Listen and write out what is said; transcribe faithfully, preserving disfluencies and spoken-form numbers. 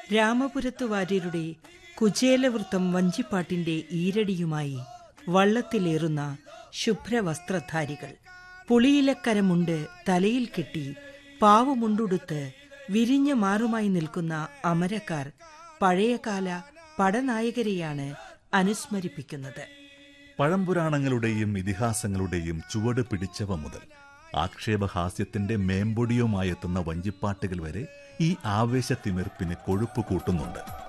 രാമപുരത്തു വാര്യരുടെ കുചേലവൃത്തം വഞ്ചിപ്പാട്ടിന്റെ ഈരടിയുമായി വള്ളത്തിലേറുന്ന ശുഭ്രവസ്ത്രധാരികൾ, പുളിയിലക്കരമുണ്ട് തലയിൽ കെട്ടി പാവുമുണ്ടുടുത്ത് വിരിഞ്ഞ മാറുമായി നിൽക്കുന്ന അമരക്കാർ പഴയകാല പടനായകരെയാണ് അനുസ്മരിപ്പിക്കുന്നത്. പഴംപുരാണങ്ങളുടെയും ഇതിഹാസങ്ങളുടെയും ചുവട് പിടിച്ചവ മുതൽ ആക്ഷേപഹാസ്യത്തിന്റെ മേമ്പൊടിയുമായെത്തുന്ന വഞ്ചിപ്പാട്ടുകൾ വരെ ഈ ആവേശത്തിമിർപ്പിന് കൊഴുപ്പ് കൂട്ടുന്നുണ്ട്.